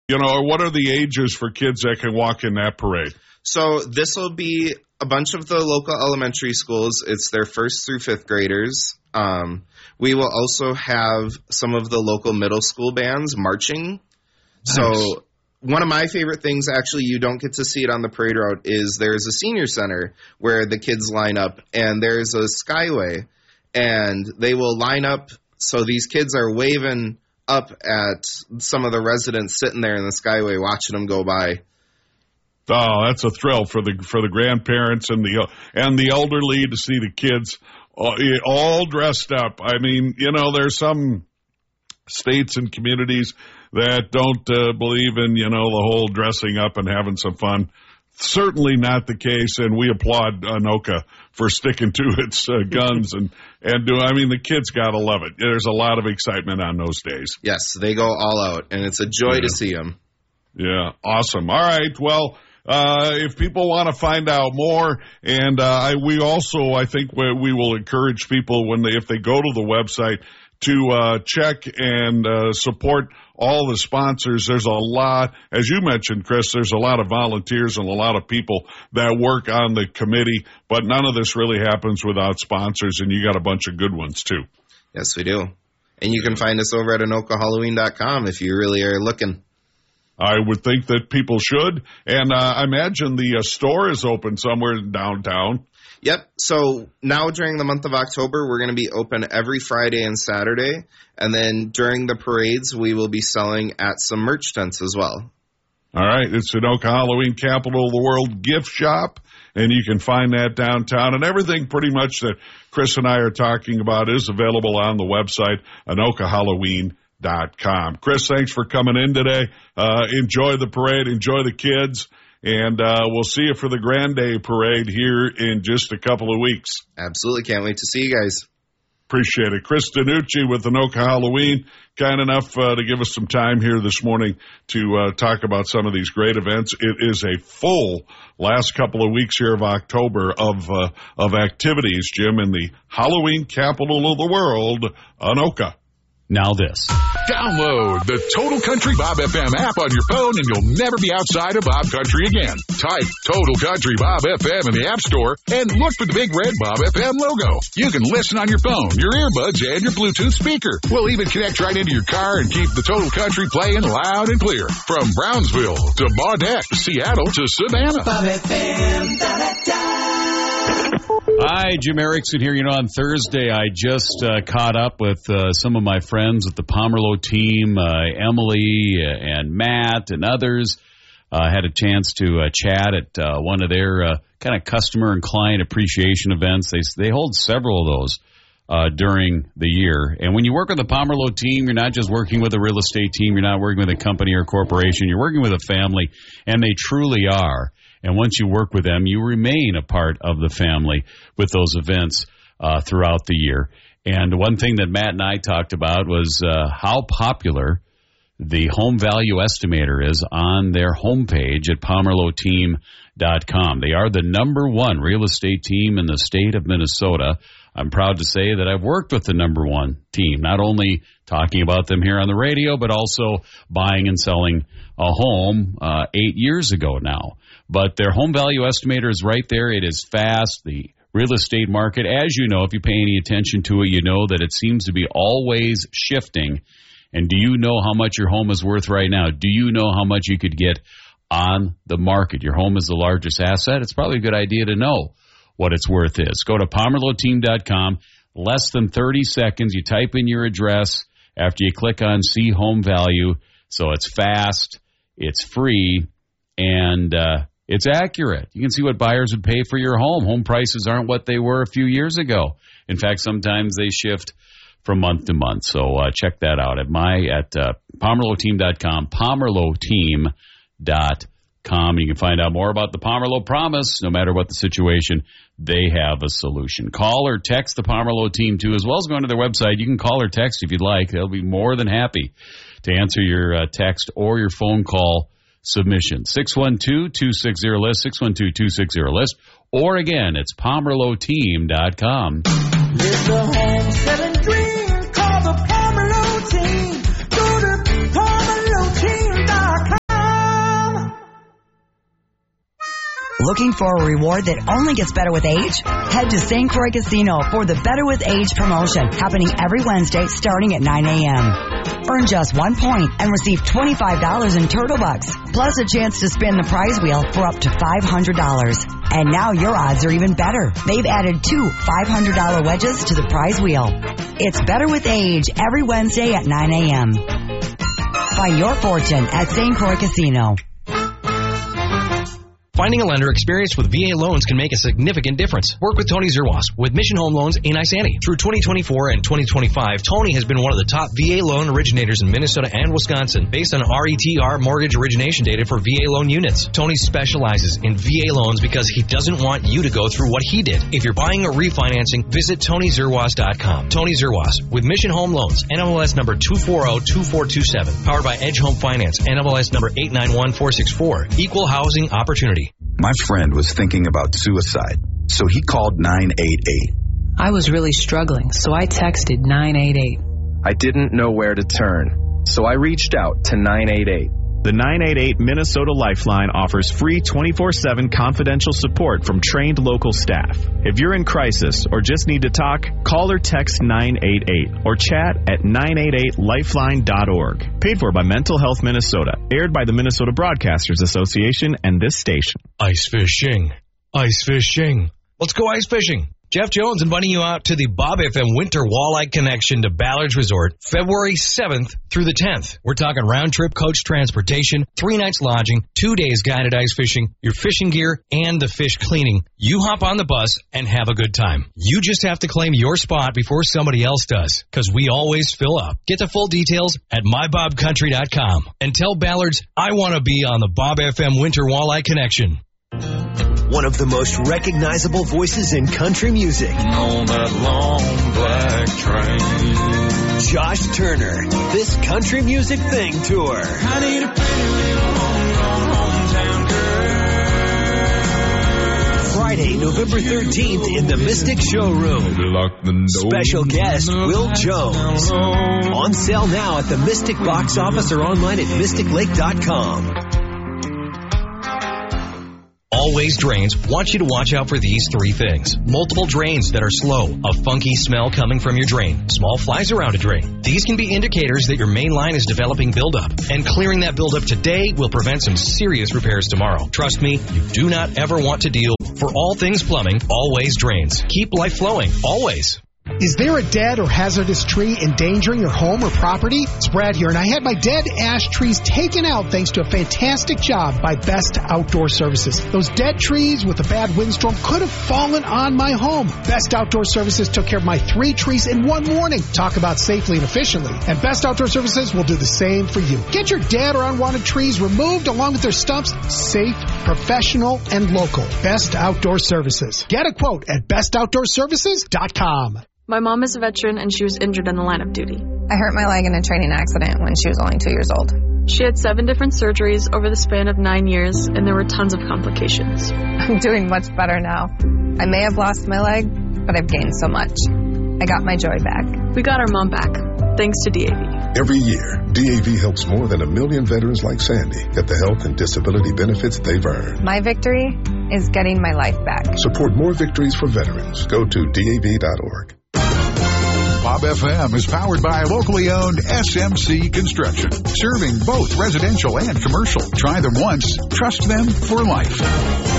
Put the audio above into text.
What are the ages for kids that can walk in that parade? So this will be a bunch of the local elementary schools. It's their 1st through 5th graders. We will also have some of the local middle school bands marching. Nice. So one of my favorite things, actually, you don't get to see it on the parade route, is there's a senior center where the kids line up, and there's a skyway, and they will line up. So these kids are waving up at some of the residents sitting there in the skyway watching them go by. Oh, that's a thrill for the grandparents and the elderly to see the kids all dressed up. I mean, there's some states and communities that don't believe in, the whole dressing up and having some fun. Certainly not the case, and we applaud Anoka for sticking to its guns and the kids got to love it. There's a lot of excitement on those days. Yes, they go all out, and it's a joy to see them. Yeah, awesome. All right, well, if people want to find out more, and we also, I think we will encourage people if they go to the website to check and support all the sponsors. There's a lot, as you mentioned, Chris, there's a lot of volunteers and a lot of people that work on the committee, but none of this really happens without sponsors, and you got a bunch of good ones, too. Yes, we do. And you can find us over at AnokaHalloween.com if you really are looking. I would think that people should, and I imagine the store is open somewhere in downtown. Yep. So now during the month of October, we're going to be open every Friday and Saturday. And then during the parades, we will be selling at some merch tents as well. All right. It's Anoka Halloween, capital of the world gift shop. And you can find that downtown. And everything pretty much that Chris and I are talking about is available on the website, AnokaHalloween.com. Chris, thanks for coming in today. Enjoy the parade. Enjoy the kids. And we'll see you for the Grand Day Parade here in just a couple of weeks. Absolutely. Can't wait to see you guys. Appreciate it. Chris Danucci with Anoka Halloween, kind enough to give us some time here this morning to talk about some of these great events. It is a full last couple of weeks here of October of activities, Jim, in the Halloween capital of the world, Anoka. Now this. Download the Total Country Bob FM app on your phone and you'll never be outside of Bob Country again. Type Total Country Bob FM in the App Store and look for the big red Bob FM logo. You can listen on your phone, your earbuds, and your Bluetooth speaker. We'll even connect right into your car and keep the Total Country playing loud and clear. From Brownsville to Baudette, Seattle to Savannah. Bob FM, Hi, Jim Erickson here. On Thursday, I just caught up with some of my friends at the Pomerleau team, Emily and Matt and others. Had a chance to chat at one of their kind of customer and client appreciation events. They hold several of those during the year. And when you work with the Pomerleau team, you're not just working with a real estate team. You're not working with a company or corporation. You're working with a family, and they truly are. And once you work with them, you remain a part of the family with those events throughout the year. And one thing that Matt and I talked about was how popular the home value estimator is on their homepage at PomerleauTeam.com. They are the #1 real estate team in the state of Minnesota. I'm proud to say that I've worked with the #1 team, not only talking about them here on the radio, but also buying and selling a home 8 years ago now. But their home value estimator is right there. It is fast. The real estate market, as you know, if you pay any attention to it, you know that it seems to be always shifting. And do you know how much your home is worth right now? Do you know how much you could get on the market? Your home is the largest asset. It's probably a good idea to know what its worth is. Go to PomerleauTeam.com. Less than 30 seconds. You type in your address after you click on See Home Value. So it's fast, it's free, and it's accurate. You can see what buyers would pay for your home. Home prices aren't what they were a few years ago. In fact, sometimes they shift from month to month. So check that out at PomerleauTeam.com, PomerleauTeam.com. You can find out more about the Pomerleau Promise. No matter what the situation, they have a solution. Call or text the Pomerleau team, too, as well as going to their website. You can call or text if you'd like. They'll be more than happy to answer your text or your phone call submission. 612-260-LIST, 612-260-LIST, or again, it's PomerleauTeam.com. There's a home selling dream called the Pomerleau team. Looking for a reward that only gets better with age? Head to St. Croix Casino for the Better with Age promotion, happening every Wednesday starting at 9 a.m. Earn just 1 point and receive $25 in Turtle Bucks, plus a chance to spin the prize wheel for up to $500. And now your odds are even better. They've added 2 $500 wedges to the prize wheel. It's Better with Age every Wednesday at 9 a.m. Find your fortune at St. Croix Casino. Finding a lender experienced with VA loans can make a significant difference. Work with Tony Zerwas with Mission Home Loans in Isanti. Through 2024 and 2025, Tony has been one of the top VA loan originators in Minnesota and Wisconsin based on RETR mortgage origination data for VA loan units. Tony specializes in VA loans because he doesn't want you to go through what he did. If you're buying or refinancing, visit TonyZerwas.com. Tony Zerwas with Mission Home Loans, NMLS number 2402427. Powered by Edge Home Finance, NMLS number 891464. Equal housing opportunity. My friend was thinking about suicide, so he called 988. I was really struggling, so I texted 988. I didn't know where to turn, so I reached out to 988. The 988 Minnesota Lifeline offers free 24/7 confidential support from trained local staff. If you're in crisis or just need to talk, call or text 988 or chat at 988lifeline.org. Paid for by Mental Health Minnesota. Aired by the Minnesota Broadcasters Association and this station. Ice fishing. Ice fishing. Let's go ice fishing. Jeff Jones inviting you out to the Bob FM Winter Walleye Connection to Ballards Resort, February 7th through the 10th. We're talking round-trip coach transportation, 3 nights lodging, 2 days guided ice fishing, your fishing gear, and the fish cleaning. You hop on the bus and have a good time. You just have to claim your spot before somebody else does, because we always fill up. Get the full details at mybobcountry.com and tell Ballards I want to be on the Bob FM Winter Walleye Connection. One of the most recognizable voices in country music. On that long black train. Josh Turner, This Country Music Thing Tour. I need a pretty little hometown girl. Friday, November 13th in the Mystic Showroom. Special guest, Will Jones. On sale now at the Mystic box office or online at mysticlake.com. Always Drains wants you to watch out for these 3 things. Multiple drains that are slow, a funky smell coming from your drain, small flies around a drain. These can be indicators that your main line is developing buildup, and clearing that buildup today will prevent some serious repairs tomorrow. Trust me, you do not ever want to deal. For all things plumbing, Always Drains. Keep life flowing, always. Is there a dead or hazardous tree endangering your home or property? It's Brad here, and I had my dead ash trees taken out thanks to a fantastic job by Best Outdoor Services. Those dead trees with a bad windstorm could have fallen on my home. Best Outdoor Services took care of my 3 trees in 1 morning. Talk about safely and efficiently. And Best Outdoor Services will do the same for you. Get your dead or unwanted trees removed along with their stumps. Safe, professional, and local. Best Outdoor Services. Get a quote at bestoutdoorservices.com. My mom is a veteran, and she was injured in the line of duty. I hurt my leg in a training accident when she was only 2 years old. She had 7 different surgeries over the span of 9 years, and there were tons of complications. I'm doing much better now. I may have lost my leg, but I've gained so much. I got my joy back. We got our mom back, thanks to DAV. Every year, DAV helps more than 1 million veterans like Sandy get the health and disability benefits they've earned. My victory is getting my life back. Support more victories for veterans. Go to DAV.org. Bob FM is powered by locally owned SMC Construction, serving both residential and commercial. Try them once, trust them for life.